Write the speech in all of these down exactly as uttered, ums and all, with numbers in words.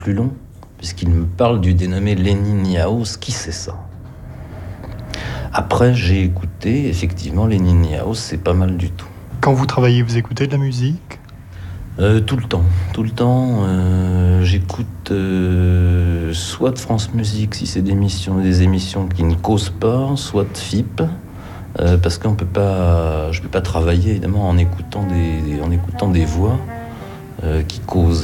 plus long, puisqu'il me parle du dénommé Lenny Niehaus. Qui c'est ça? Après, j'ai écouté, effectivement, Lenny Niehaus, c'est pas mal du tout. Quand vous travaillez, vous écoutez de la musique? Euh, tout le temps, tout le temps. Euh, j'écoute euh, soit de France Musique, si c'est des émissions, des émissions qui ne causent pas, soit de F I P, euh, parce qu'on peut pas, je peux pas travailler évidemment en écoutant des, en écoutant des voix euh, qui causent.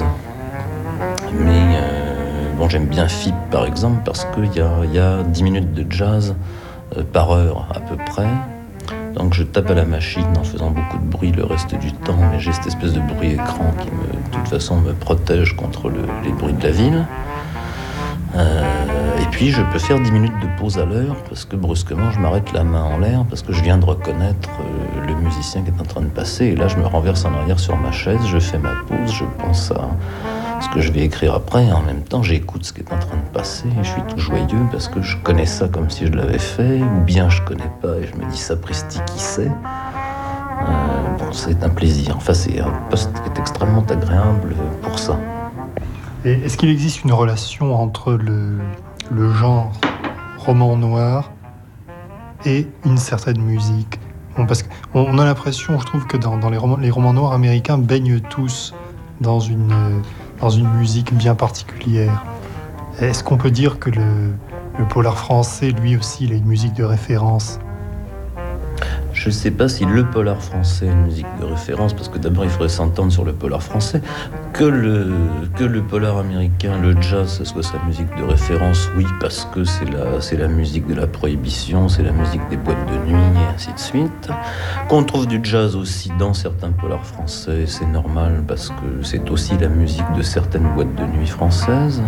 Mais euh, bon, j'aime bien F I P par exemple parce qu'il y a, y a dix minutes de jazz euh, par heure à peu près. Donc je tape à la machine en faisant beaucoup de bruit le reste du temps, mais j'ai cette espèce de bruit écran qui me, de toute façon me protège contre le, les bruits de la ville. Euh, et puis je peux faire dix minutes de pause à l'heure parce que brusquement je m'arrête la main en l'air parce que je viens de reconnaître euh, le musicien qui est en train de passer. Et là je me renverse en arrière sur ma chaise, je fais ma pause, je pense à ce que je vais écrire après, et en même temps j'écoute ce qui est en train de passer, et je suis tout joyeux parce que je connais ça comme si je l'avais fait, ou bien je connais pas et je me dis sapristi qui c'est. Euh, bon, c'est un plaisir, enfin c'est un poste qui est extrêmement agréable pour ça. Et est-ce qu'il existe une relation entre le, le genre roman noir et une certaine musique? Bon, parce qu'on on a l'impression, je trouve, que dans, dans les, romans, les romans noirs américains baignent tous dans une... Euh, dans une musique bien particulière. Est-ce qu'on peut dire que le, le polar français, lui aussi, il a une musique de référence? Je ne sais pas si le polar français a une musique de référence, parce que d'abord il faudrait s'entendre sur le polar français. Que le, que le polar américain, le jazz, ce soit sa musique de référence, oui, parce que c'est la, c'est la musique de la prohibition, c'est la musique des boîtes de nuit, et ainsi de suite. Qu'on trouve du jazz aussi dans certains polars français, c'est normal, parce que c'est aussi la musique de certaines boîtes de nuit françaises.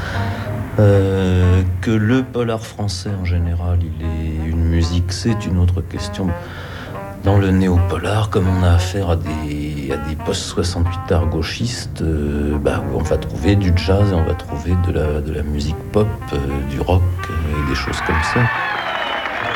Euh, que le polar français en général, il est une musique, c'est une autre question. Dans le néo-polar, comme on a affaire à des, à des post-soixante-huit arts gauchistes, euh, bah, on va trouver du jazz et on va trouver de la, de la musique pop, euh, du rock euh, et des choses comme ça.